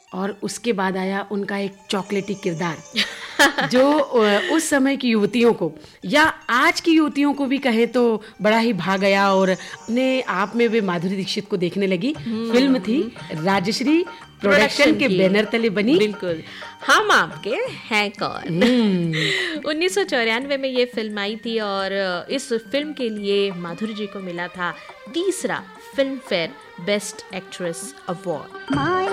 और उसके बाद आया उनका एक चॉकलेटी किरदार जो उस समय की युवतियों को या आज की युवतियों को भी कहें तो बड़ा ही भा गया और अपने आप में वे माधुरी दीक्षित को देखने लगी। फिल्म थी राजश्री प्रोडक्शन के बैनर तले बनी। बिल्कुल, हम आपके हैं कौन। 1994 में ये फिल्म आई थी और इस फिल्म के लिए माधुरी जी को मिला था तीसरा film fair best actress award.